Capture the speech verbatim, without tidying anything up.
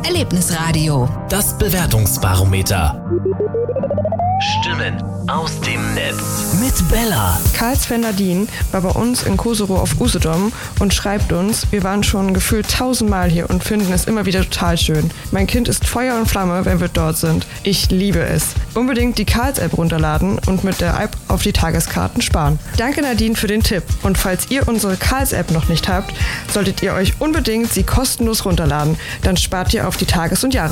Erlebnisradio. Das Bewertungsbarometer. Stimmen aus dem Netz mit Bella. Karls-Fan Nadine war bei uns in Koserow auf Usedom und schreibt uns, wir waren schon gefühlt tausendmal hier und finden es immer wieder total schön. Mein Kind ist Feuer und Flamme, wenn wir dort sind. Ich liebe es. Unbedingt die Karls-App runterladen und mit der App auf die Tageskarten sparen. Danke Nadine für den Tipp. Und falls ihr unsere Karls-App noch nicht habt, solltet ihr euch unbedingt sie kostenlos runterladen. Dann spart ihr auf die Tages- und Jahreskarten.